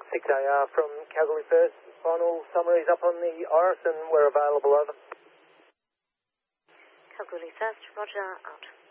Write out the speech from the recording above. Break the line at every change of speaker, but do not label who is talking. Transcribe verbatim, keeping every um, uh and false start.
six A R from Kalgoorlie First. Final summaries up on the Iris and we're available, over.
Kalgoorlie First, roger, out.